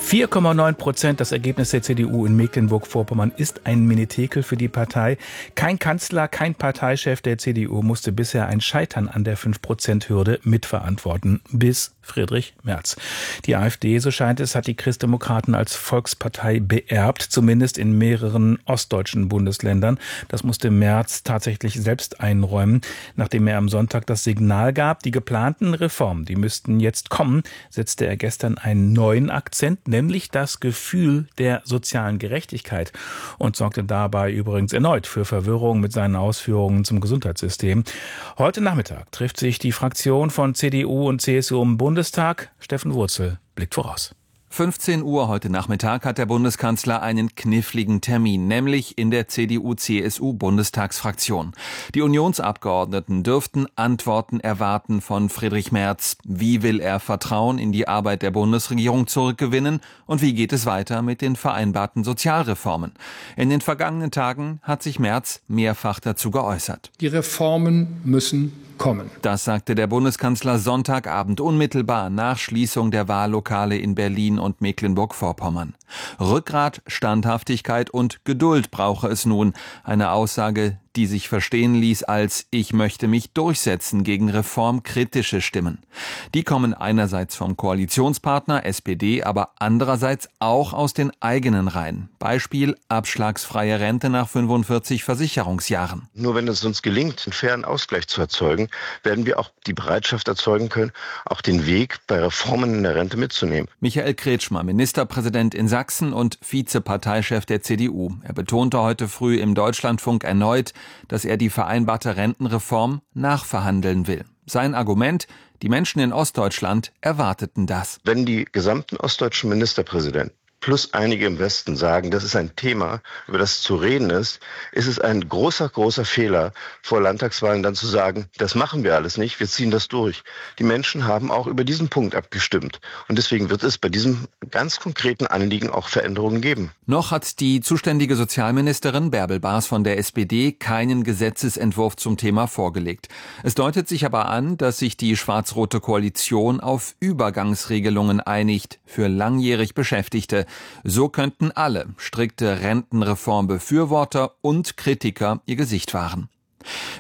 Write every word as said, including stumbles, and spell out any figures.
vier Komma neun Prozent, das Ergebnis der C D U in Mecklenburg-Vorpommern, ist ein Menetekel für die Partei. Kein Kanzler, kein Parteichef der C D U musste bisher ein Scheitern an der fünf Prozent Hürde mitverantworten, bis Friedrich Merz. Die AfD, so scheint es, hat die Christdemokraten als Volkspartei beerbt, zumindest in mehreren ostdeutschen Bundesländern. Das musste Merz tatsächlich selbst einräumen, nachdem er am Sonntag das Signal gab, die geplanten Reformen, die müssten jetzt kommen, setzte er gestern einen neuen Akzent, nämlich das Gefühl der sozialen Gerechtigkeit, und sorgte dabei übrigens erneut für Verwirrung mit seinen Ausführungen zum Gesundheitssystem. Heute Nachmittag trifft sich die Fraktion von C D U und C S U im Bundestag. Steffen Wurzel blickt voraus. fünfzehn Uhr heute Nachmittag hat der Bundeskanzler einen kniffligen Termin, nämlich in der C D U-C S U-Bundestagsfraktion. Die Unionsabgeordneten dürften Antworten erwarten von Friedrich Merz. Wie will er Vertrauen in die Arbeit der Bundesregierung zurückgewinnen und wie geht es weiter mit den vereinbarten Sozialreformen? In den vergangenen Tagen hat sich Merz mehrfach dazu geäußert. Die Reformen müssen kommen. Das sagte der Bundeskanzler Sonntagabend unmittelbar nach Schließung der Wahllokale in Berlin und Mecklenburg-Vorpommern. Rückgrat, Standhaftigkeit und Geduld brauche es nun. Eine Aussage, die sich verstehen ließ als „Ich möchte mich durchsetzen" gegen reformkritische Stimmen. Die kommen einerseits vom Koalitionspartner S P D, aber andererseits auch aus den eigenen Reihen. Beispiel abschlagsfreie Rente nach fünfundvierzig Versicherungsjahren. Nur wenn es uns gelingt, einen fairen Ausgleich zu erzeugen, werden wir auch die Bereitschaft erzeugen können, auch den Weg bei Reformen in der Rente mitzunehmen. Michael Kretschmer, Ministerpräsident in Sachsen und Vizeparteichef der C D U. Er betonte heute früh im Deutschlandfunk erneut, dass er die vereinbarte Rentenreform nachverhandeln will. Sein Argument: Die Menschen in Ostdeutschland erwarteten das. Wenn die gesamten ostdeutschen Ministerpräsidenten plus einige im Westen sagen, das ist ein Thema, über das zu reden ist, ist es ein großer, großer Fehler, vor Landtagswahlen dann zu sagen, das machen wir alles nicht, wir ziehen das durch. Die Menschen haben auch über diesen Punkt abgestimmt. Und deswegen wird es bei diesem ganz konkreten Anliegen auch Veränderungen geben. Noch hat die zuständige Sozialministerin Bärbel Baas von der S P D keinen Gesetzesentwurf zum Thema vorgelegt. Es deutet sich aber an, dass sich die schwarz-rote Koalition auf Übergangsregelungen einigt für langjährig Beschäftigte. So könnten alle strikte Rentenreformbefürworter und Kritiker ihr Gesicht wahren.